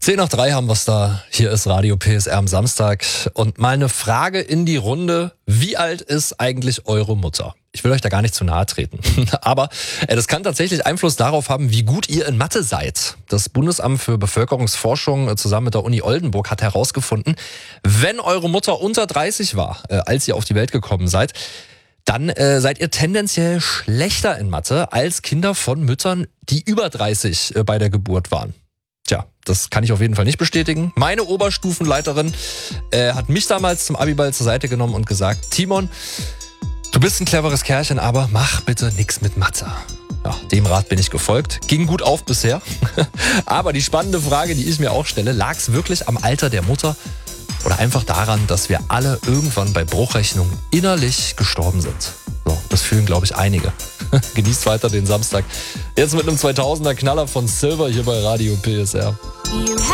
10:03 haben wir es da. Hier ist Radio PSR am Samstag. Und mal eine Frage in die Runde. Wie alt ist eigentlich eure Mutter? Ich will euch da gar nicht zu nahe treten. Aber das kann tatsächlich Einfluss darauf haben, wie gut ihr in Mathe seid. Das Bundesamt für Bevölkerungsforschung zusammen mit der Uni Oldenburg hat herausgefunden, wenn eure Mutter unter 30 war, als ihr auf die Welt gekommen seid, dann seid ihr tendenziell schlechter in Mathe als Kinder von Müttern, die über 30 bei der Geburt waren. Tja, das kann ich auf jeden Fall nicht bestätigen. Meine Oberstufenleiterin hat mich damals zum Abiball zur Seite genommen und gesagt, Timon, du bist ein cleveres Kerlchen, aber mach bitte nichts mit Mathe. Ja, dem Rat bin ich gefolgt. Ging gut auf bisher. Aber die spannende Frage, die ich mir auch stelle, lag es wirklich am Alter der Mutter oder einfach daran, dass wir alle irgendwann bei Bruchrechnung innerlich gestorben sind? So, das fühlen, glaube ich, einige. Genießt weiter den Samstag. Jetzt mit einem 2000er Knaller von Silver hier bei Radio PSR.